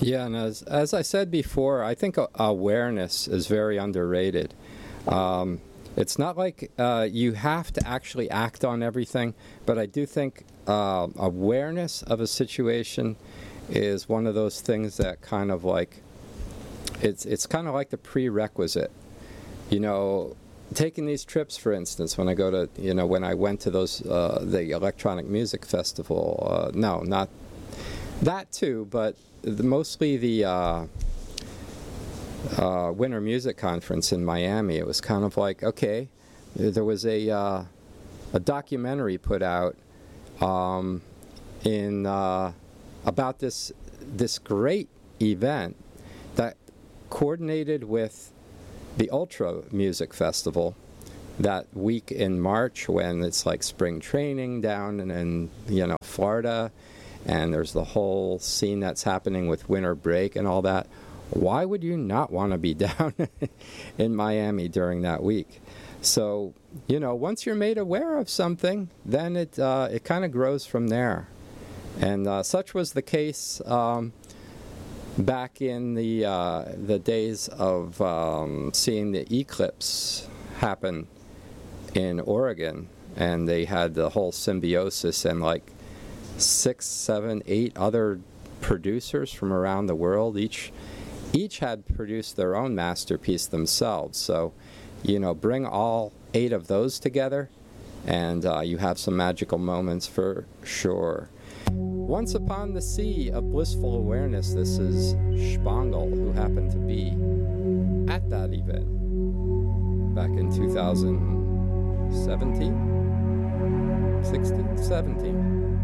Yeah, and as I said before, I think awareness is very underrated. It's not like you have to actually act on everything, but I do think awareness of a situation is one of those things that kind of like it's kind of like the prerequisite. You know, taking these trips, for instance, when I go to, you know, when I went to those the electronic music festival. No, not that too, but mostly the Winter Music Conference in Miami. It was kind of like, okay, there was a documentary put out in about this great event that coordinated with the Ultra Music Festival that week in March, when it's like spring training down in you know, Florida, and there's the whole scene that's happening with winter break and all that. Why would you not want to be down in Miami during that week? So, you know, once you're made aware of something, then it kind of grows from there. And such was the case back in the days of seeing the eclipse happen in Oregon, and they had the whole Symbiosis and like 6, 7, 8 other producers from around the world. Each had produced their own masterpiece themselves. So, you know, bring all 8 of those together, and you have some magical moments for sure. Once upon the sea of blissful awareness, this is Spangel, who happened to be at that event back in 2017, 16, 17.